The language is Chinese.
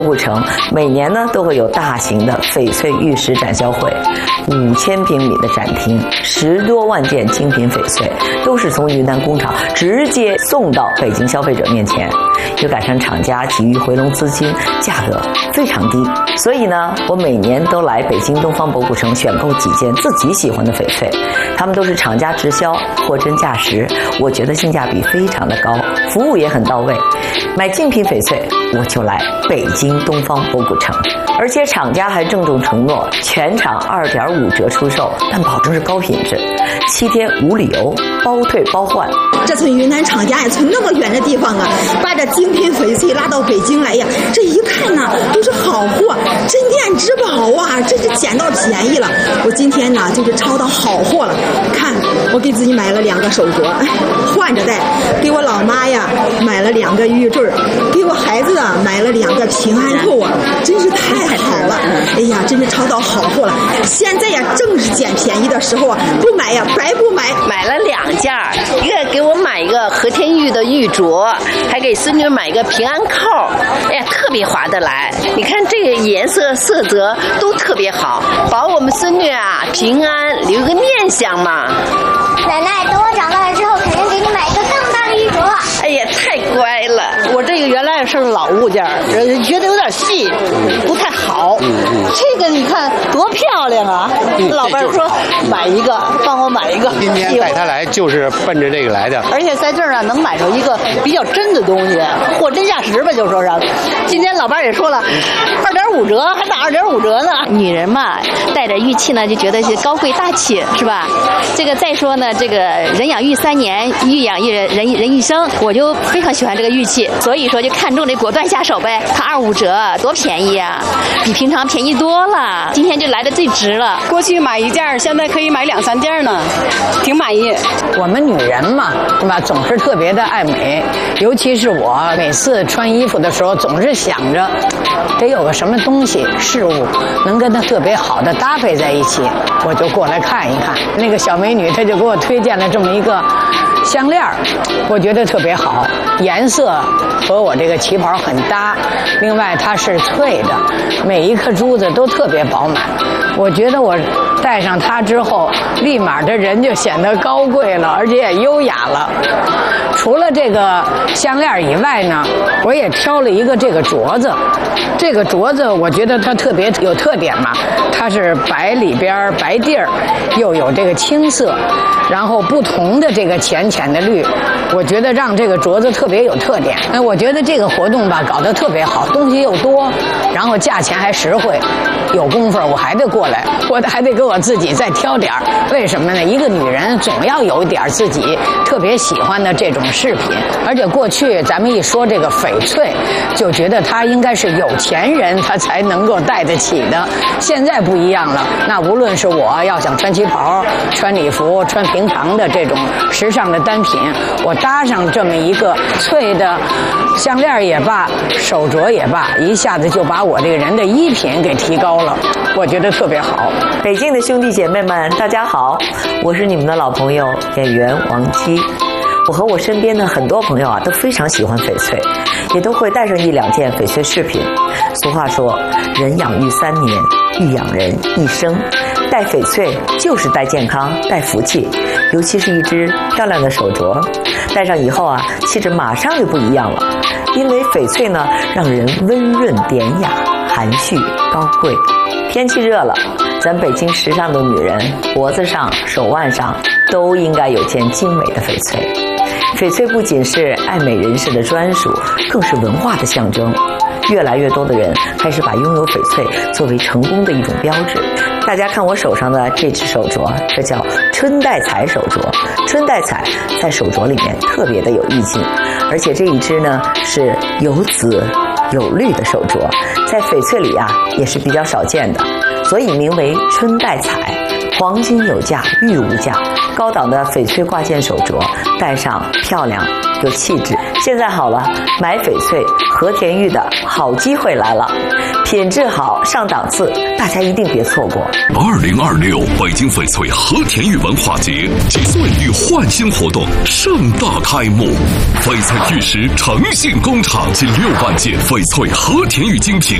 故城每年呢都会有大型的翡翠玉石展销会，5000平米的展厅，10多万件精品翡翠都是从云南工厂直接送到北京消费者面前，又赶上厂家急于回笼资金，价格非常低，所以呢，我每年都来北京东方博古城选购几件自己喜欢的翡翠，他们都是厂家直销，货真价实，我觉得性价比非常的高，服务也很到位。买精品翡翠，我就来北京东方博古城，而且厂家还郑重承诺全场2.5折出售，但保证是高品质，7天无理由，包退包换。 这从云南厂家也从那么远的地方啊，把这精品翡翠拉到北京来呀，这一看呢都是好货，镇店之宝啊，真是捡到便宜了。我今天呢就是抄到好货了，看我给自己买了2个手镯，换着戴；给我老妈呀买了2个玉坠，给我孩子啊买了2个平安扣啊，真是太好了！哎呀，真是抄到好货了。现在呀正是捡便宜的时候啊，不买呀白不买。 买了2件，一个给我买一个和田玉的玉镯，还给孙女买一个平安扣，哎呀，特别划得来。你看这个颜色色泽都特别好，保我们孙女啊平安，留个念想嘛。 奶奶，等我长大了之后，肯定给你买一个更大的玉镯。 哎呀，太乖了！ 我这个原来是老物件，觉得有点细，不太好。这个你看多漂亮啊！老伴说买一个，帮我买一个。 今天带他来就是奔着这个来的。 而且在这儿呢，能买着一个比较真的东西，货真价实吧，就说是。今天老伴也说了，2.5折，还打2.5折呢。 女人嘛，带着玉器呢，就觉得是高贵大气，是吧？这个再说呢，这个人养玉3年，玉养人一生，我就非常喜欢这个玉器，所以说就看中这果断下手呗。它2.5折，多便宜啊，比平常便宜多了。今天就来的最值了。 过去买1件，现在可以买2、3件呢，挺满意。 我们女人嘛，对吧？总是特别的爱美，尤其是我每次穿衣服的时候，总是想着得有个什么东西事物能跟它特别好的搭配在一起，我就过来看一看。那个小美女她就给我推荐了这么一个项链，我觉得特别好，颜色和我这个旗袍很搭，另外它是脆的，每一颗珠子都特别饱满，我觉得我戴上它之后，立马这人就显得高贵了，而且也优雅了。除了这个项链以外呢，我也挑了一个这个镯子。这个镯子我觉得它特别有特点嘛，它是白里边白地儿，又有这个青色，然后不同的这个浅浅的绿，我觉得让这个镯子特别有特点。我觉得这个活动吧搞得特别好，东西又多，然后价钱还实惠。有功夫我还得过来，我还得给我自己再挑点儿。为什么呢？一个女人总要有一点自己特别喜欢的这种饰品，而且过去咱们一说这个翡翠，就觉得它应该是有钱人他才能够戴得起的。现在不一样了，那无论是我要想穿旗袍、穿礼服、穿平常的这种时尚的单品，我搭上这么一个翠的项链也罢，手镯也罢，一下子就把我这个人的衣品给提高了，我觉得特别好。 北京的兄弟姐妹们，大家好，我是你们的老朋友演员王姬。我和我身边的很多朋友啊，都非常喜欢翡翠，也都会带上1、2件翡翠饰品。俗话说，人养玉3年，玉养人一生。戴翡翠就是带健康、带福气，尤其是一只漂亮的手镯，戴上以后啊，气质马上就不一样了。因为翡翠呢，让人温润典雅、含蓄高贵。天气热了，咱北京时尚的女人脖子上、手腕上都应该有件精美的翡翠。翡翠不仅是爱美人士的专属，更是文化的象征。越来越多的人开始把拥有翡翠作为成功的一种标志。大家看我手上的这只手镯，这叫春带彩手镯。春带彩在手镯里面特别的有意境，而且这一只呢是有紫有绿的手镯，在翡翠里啊也是比较少见的，所以名为春带彩。 黄金有价，玉无价。高档的翡翠挂件手镯，戴上漂亮有气质。现在好了，买翡翠和田玉的好机会来了，品质好，上档次，大家一定别错过。 2026北京翡翠和田玉文化节及岁玉焕新活动盛大开幕，翡翠玉石诚信工厂近6万件翡翠和田玉精品